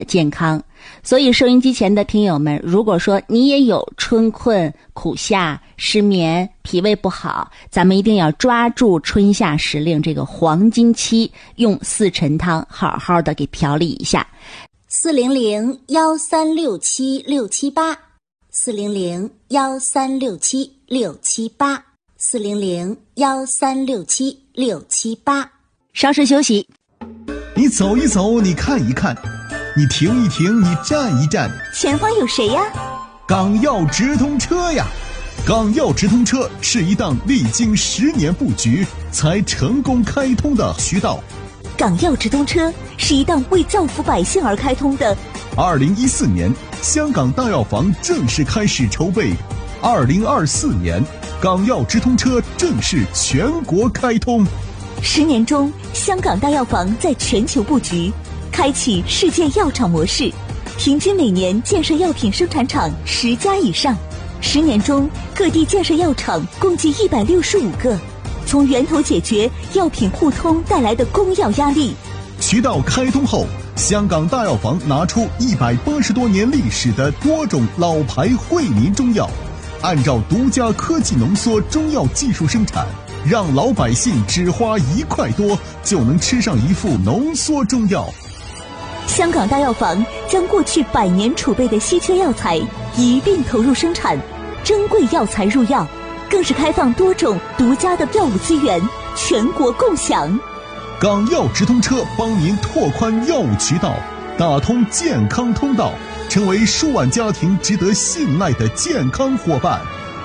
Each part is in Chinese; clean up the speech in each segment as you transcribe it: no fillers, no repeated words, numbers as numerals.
健康。所以收音机前的听友们，如果说你也有春困、苦夏、失眠、脾胃不好，咱们一定要抓住春夏时令这个黄金期，用四陈汤好好的给调理一下。400-1367-678，400-1367-678，400-1367-678。稍事休息。 你走一走，你看一看，你停一停，你站一站， 前方有谁呀？ 港药直通车呀！港药直通车是一档历经10年布局才成功开通的渠道。 港药直通车是一档为造福百姓而开通的。 2014年，香港大药房正式开始筹备。2024年，港药直通车正式全国开通。 10年中，香港大药房在全球布局，开启世界药厂模式，平均每年建设药品生产厂10家以上。10年中，各地建设药厂共计165个，从源头解决药品互通带来的供药压力。 渠道开通后，香港大药房拿出180多年历史的多种老牌惠民中药，按照独家科技浓缩中药技术生产，让老百姓只花1块多就能吃上一副浓缩中药。 香港大药房将过去100年储备的稀缺药材一并投入生产，珍贵药材入药，更是开放多种独家的药物资源，全国共享。 港药直通车帮您拓宽药物渠道，打通健康通道，成为数万家庭值得信赖的健康伙伴。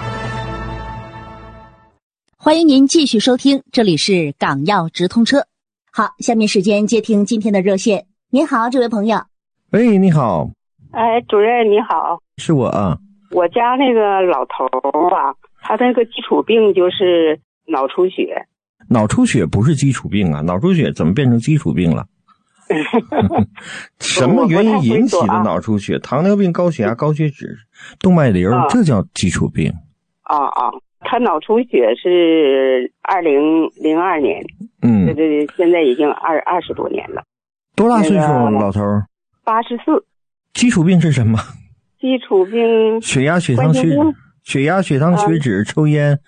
欢迎您继续收听，这里是港药直通车。好，下面时间接听今天的热线。您好，这位朋友。 喂，你好。 哎，主任你好。 是我啊。 我家那个老头啊，他那个基础病就是脑出血。 脑出血不是基础病啊，脑出血怎么变成基础病了？什么原因引起的脑出血？糖尿病、高血压、高血脂、动脉瘤，这叫基础病。 他脑出血是2002年，对，现在已经20多年了。 多大岁数老头 ？84。 基础病是什么？ 基础病血压、血糖、血糖、血脂、抽烟。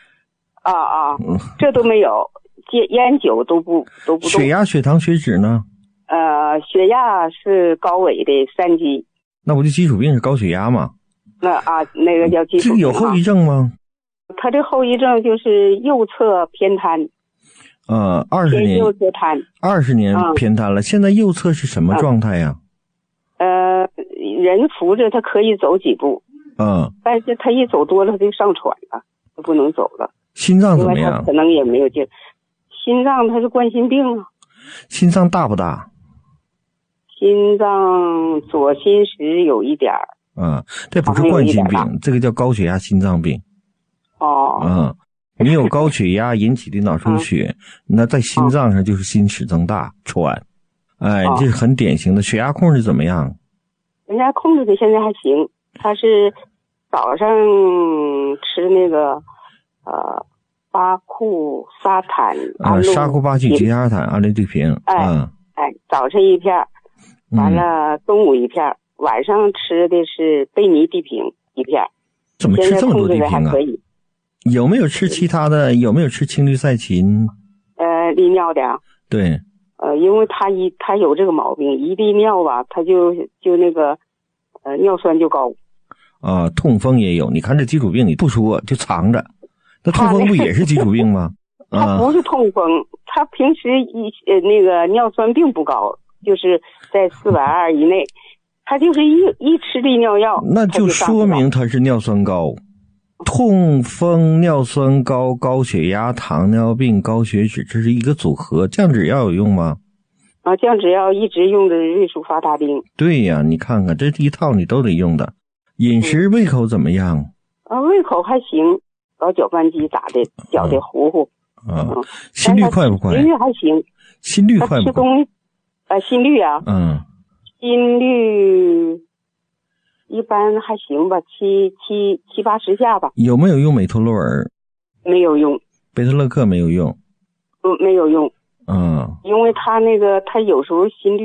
这都没有，烟酒都不动。 血压、血糖、血脂呢？ 血压是高危的3级。 那不就基础病是高血压吗？ 那个叫基础病。 这个有后遗症吗？ 他的后遗症就是右侧偏瘫。 20年。 右侧瘫。 20年偏瘫了，现在右侧是什么状态呀？ 人扶着他可以走几步。但是他一走多了他就上喘了，他不能走了。 心脏怎么样？ 可能也没有劲。心脏他是冠心病啊。 心脏大不大？ 心脏左心室有一点。 这不是冠心病，这个叫高血压心脏病。你有高血压引起的脑出血，那在心脏上就是心室增大、喘。这是很典型的。血压控制怎么样？ 血压控制的现在还行，他是早上吃那个巴库沙坦沙库巴去吉沙坦安利对平。 早上一片，完了中午一片，晚上吃的是贝尼地平一片。 怎么吃这么多地平啊？有没有吃其他的？有没有吃青绿赛嗪？ 利尿的。 对。 因为他有这个毛病，一利尿吧，他就那个尿酸就高。 痛风也有，你看这基础病你不说就藏着，那痛风不也是基础病吗？ 他不是痛风，他平时那个尿酸并不高，就是在420以内，他就是一吃利尿药， 那就说明他是尿酸高。痛风、尿酸高、高血压、糖尿病、高血脂，这是一个组合。降脂药有用吗？ 降脂药一直用的瑞舒发大丁。 对呀，你看看这一套你都得用的。饮食胃口怎么样？ 胃口还行，搞搅拌机打的搅的糊糊。 心率快不快？ 心率还行。 心率快不快？ 吃东西心率啊。心率一般还行吧，70-80下吧。 有没有用美托洛尔？ 没有用。 贝特勒克没有用？ 没有用。因为他有时候心率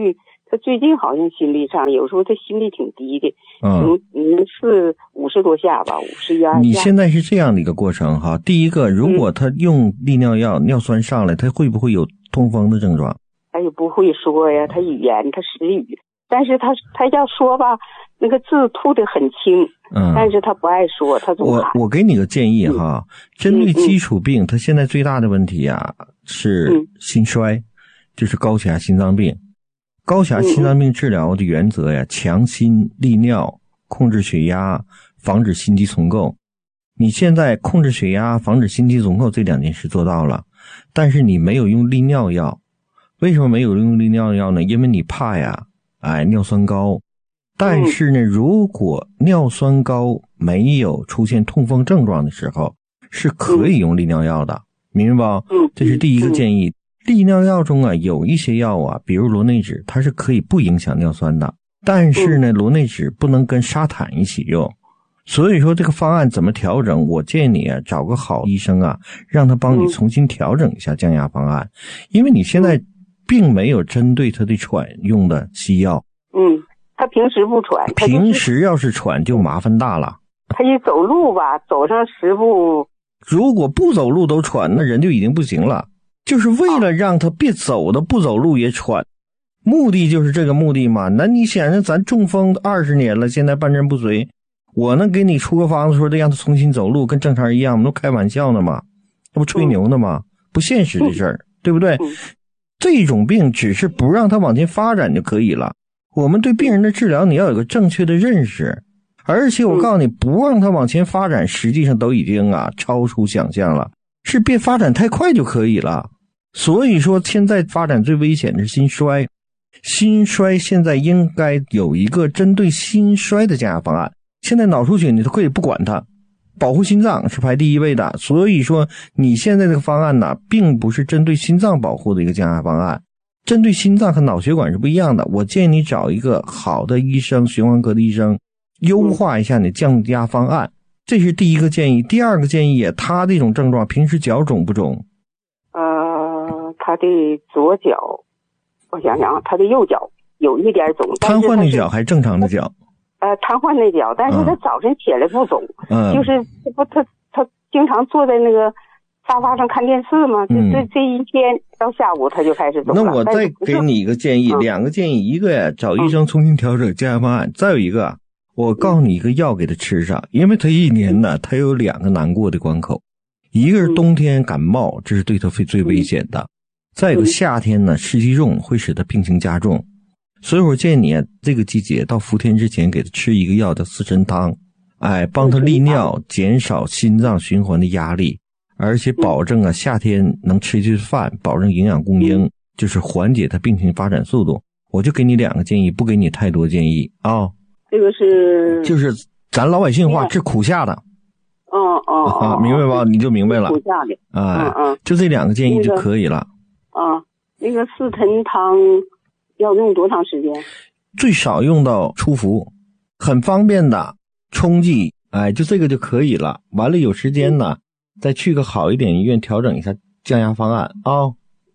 他最近好像心率上，有时候他心率挺低的，是50多下吧，51、2下。 你现在是这样的一个过程哈。第一个，如果他用利尿药，尿酸上来，他会不会有痛风的症状？ 他也不会说呀，他语言他失语，但是他要说吧，那个字吐得很轻，但是他不爱说，他总喊。 我给你个建议哈，针对基础病，他现在最大的问题啊是心衰，就是高血压心脏病。高血压心脏病治疗的原则呀，强心利尿，控制血压，防止心肌重构。你现在控制血压，防止心肌重构这2件事做到了，但是你没有用利尿药。为什么没有用利尿药呢？因为你怕呀，尿酸高。但是呢，如果尿酸高没有出现痛风症状的时候，是可以用利尿药的，明白吧？这是第一个建议。利尿药中啊，有一些药啊，比如螺内酯，它是可以不影响尿酸的，但是呢，螺内酯不能跟沙坦一起用。所以说这个方案怎么调整，我建议你啊，找个好医生啊，让他帮你重新调整一下降压方案，因为你现在并没有针对他的喘用的西药。 他平时不喘， 平时要是喘就麻烦大了。 他一走路吧，走上10步， 如果不走路都喘，那人就已经不行了。就是为了让他别走的不走路也喘，目的就是这个目的嘛。那你想想，咱中风20年了，现在半身不遂，我能给你出个方子说得让他重新走路跟正常人一样，都开玩笑呢吗？那不吹牛呢吗？不现实的事儿，对不对？这种病只是不让他往前发展就可以了。我们对病人的治疗你要有个正确的认识，而且我告诉你，不让他往前发展实际上都已经超出想象了，是别发展太快就可以了。所以说现在发展最危险的是心衰，心衰现在应该有一个针对心衰的降压方案。现在脑出血你都可以不管它，保护心脏是排第一位的。所以说你现在这个方案呢，并不是针对心脏保护的一个降压方案，针对心脏和脑血管是不一样的。我建议你找一个好的医生，循环科的医生，优化一下你降压方案，这是第一个建议。第二个建议，他这种症状平时脚肿不肿？ 他的左脚，我想想，他的右脚有一点肿。 瘫痪那脚还是正常的脚？ 瘫痪那脚，但是他早晨起来不肿，就是他经常坐在那个沙发上看电视嘛，这一天到下午他就开始肿了。 那我再给你一个建议，2个建议，一个呀，找医生重新调整降压方案，再有一个，我告诉你一个药给他吃上，因为他一年呢，他有2个难过的关口，一个是冬天感冒，这是对他最危险的。再有个夏天呢，湿气重会使他病情加重，所以我建议你这个季节到伏天之前给他吃一个药叫四神汤，帮他利尿，减少心脏循环的压力，而且保证夏天能吃一顿饭，保证营养供应，就是缓解他病情发展速度。我就给你2个建议，不给你太多建议啊。 这个是就是咱老百姓话，治苦夏的。明白吧？你就明白了。 苦夏的。 就这2个建议就可以了。 那个四神汤要用多长时间？ 最少用到初服，很方便的冲剂，就这个就可以了。完了有时间呢，再去个好一点医院调整一下降压方案啊。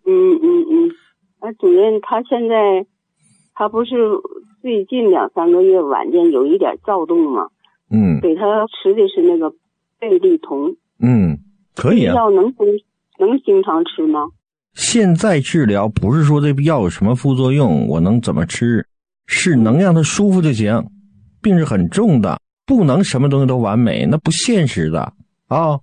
主任，他现在他不是最近2-3个月晚间有一点躁动吗？给他吃的是那个贝利酮。 可以啊。 药能经常吃吗？ 现在治疗不是说这药有什么副作用，我能怎么吃，是能让他舒服就行。病是很重的，不能什么东西都完美，那不现实的啊。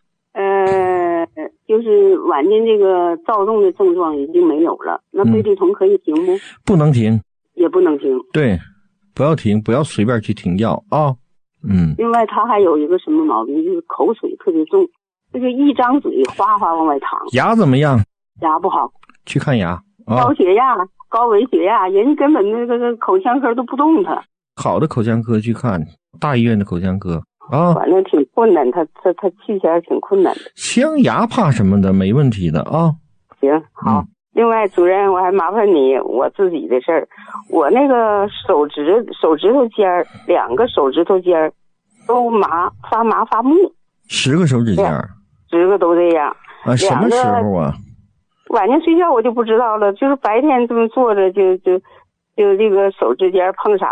就是晚间这个躁动的症状已经没有了，那贝利酮可以停不？ 不能停， 也不能停。 对，不要停，不要随便去停药啊。 另外他还有一个什么毛病，就是口水特别重，这个一张嘴哗哗往外淌。 牙怎么样？ 牙不好， 去看牙。 高血压、高危血压，人家根本那个口腔科都不动他。 好的口腔科去看，大医院的口腔科反正挺困难，他去起来挺困难的。 镶牙怕什么的，没问题的啊。 行，好。另外，主任，我还麻烦你我自己的事儿，我那个手指头尖儿，2个手指头尖儿都发麻发木。10 个手指尖儿 ，10个都这样。 什么时候啊？ 晚上睡觉我就不知道了，就是白天这么坐着就就这个手指尖碰啥